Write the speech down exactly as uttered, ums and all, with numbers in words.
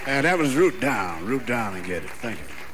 Uh, that was Root Down. Root Down and get it. Thank you.